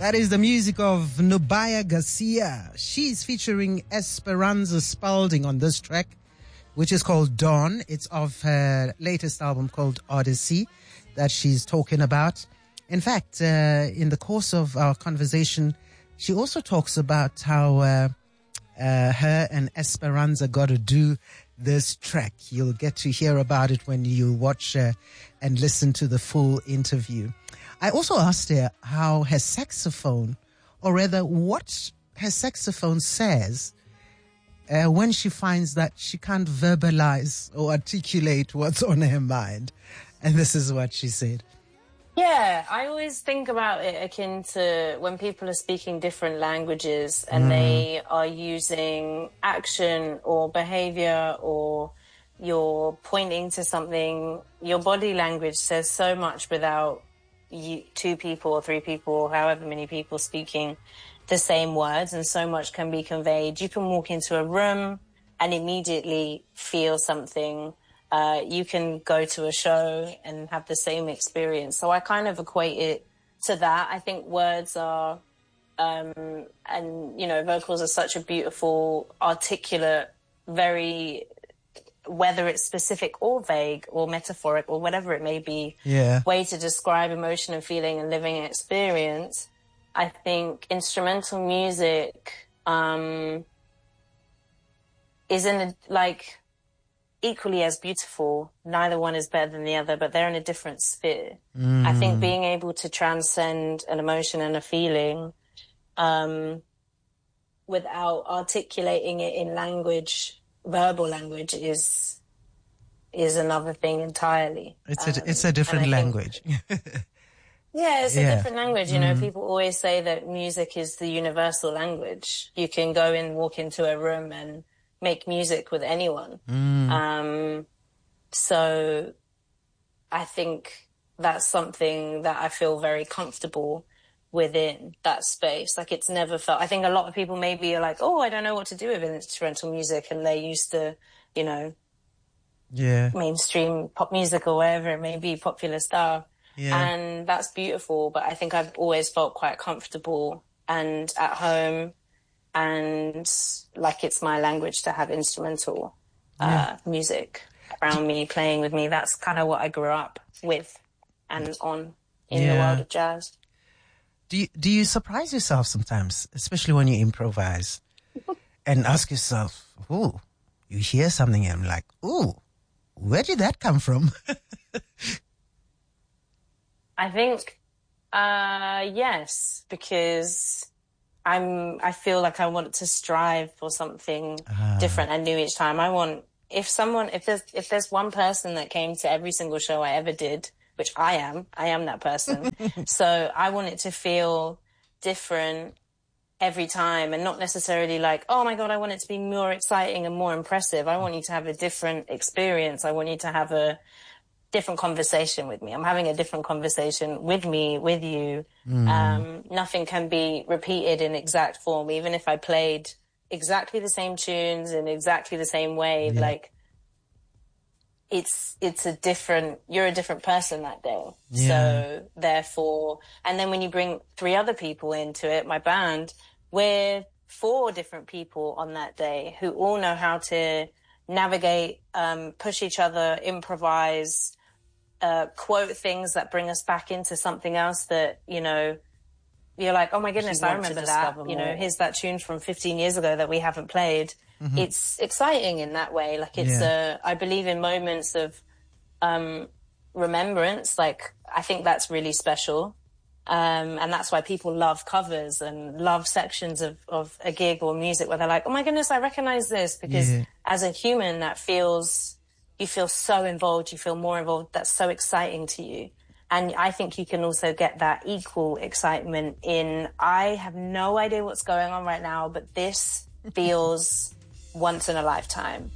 That is the music of Nubia Garcia. She's featuring Esperanza Spalding on this track, which is called Dawn. It's of her latest album called Odyssey that she's talking about. In fact, in the course of our conversation, she also talks about how her and Esperanza got to do this track. You'll get to hear about it when you watch and listen to the full interview. I also asked her how her saxophone, or rather what her saxophone says when she finds that she can't verbalize or articulate what's on her mind. And this is what she said. Yeah, I always think about it akin to when people are speaking different languages and they are using action or behavior, or you're pointing to something. Your body language says so much without two people or three people or however many people speaking the same words, and so much can be conveyed. You can walk into a room and immediately feel something. You can go to a show and have the same experience. So I kind of equate it to that. I think words are, and, you know, vocals are such a beautiful, articulate, very, whether it's specific or vague or metaphoric or whatever it may be, way to describe emotion and feeling and living experience. I think instrumental music isn't like equally as beautiful. Neither one is better than the other, but they're in a different sphere. I think being able to transcend an emotion and a feeling without articulating it in language, verbal language, is another thing entirely. It's a different language. Yeah, it's a different language. You know, people always say that music is the universal language. You can go and walk into a room and make music with anyone. So I think that's something that I feel very comfortable within that space. Like, it's never felt, I think a lot of people maybe are like, oh, I don't know what to do with instrumental music, and they're used to, you know, mainstream pop music or whatever it may be, popular stuff. And that's beautiful, but I think I've always felt quite comfortable and at home, and like it's my language to have instrumental music around me, playing with me. That's kind of what I grew up with and on in the world of jazz. Do you surprise yourself sometimes, especially when you improvise, and ask yourself, "Ooh," you hear something and I'm like, "Ooh, where did that come from?" I think yes, because I feel like I want to strive for something different and new each time. I want, if there's one person that came to every single show I ever did, which I am that person. So I want it to feel different every time, and not necessarily like, oh my God, I want it to be more exciting and more impressive. I want you to have a different experience. I want you to have a different conversation with me. I'm having a different conversation with me, with you. Nothing can be repeated in exact form. Even if I played exactly the same tunes in exactly the same way, like it's a different, you're a different person that day. So therefore, and then when you bring 3 other people into it, my band, we're 4 different people on that day who all know how to navigate, push each other, improvise, quote things that bring us back into something else that, you know, you're like, oh my goodness, I remember that. You know, here's that tune from 15 years ago that we haven't played. It's exciting in that way. Like, it's I believe in moments of remembrance. Like, I think that's really special. And that's why people love covers and love sections of a gig or music where they're like, oh my goodness, I recognize this. Because as a human, you feel so involved, you feel more involved. That's so exciting to you. And I think you can also get that equal excitement in, I have no idea what's going on right now, but this feels once in a lifetime.